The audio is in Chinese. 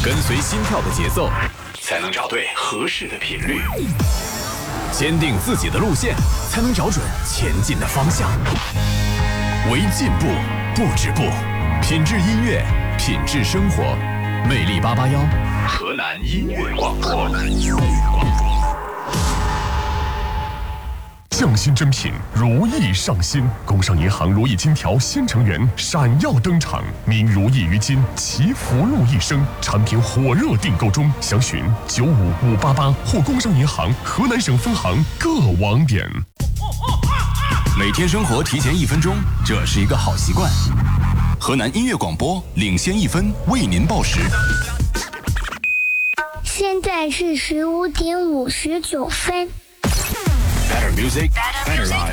跟随心跳的节奏，才能找对合适的频率。坚定自己的路线，才能找准前进的方向。为进步不止步，品质音乐，品质生活。魅力881，河南音乐广播。 匠心珍品，如意上新。工商银行如意金条新成员闪耀登场，您如意于金，祈福禄一生。产品火热订购中，详询95588或工商银行河南省分行各网点。 每天生活提前1分钟，这是一个好习惯。河南音乐广播领先1分，为您报时。 现在是15点59分。 Better music, better life.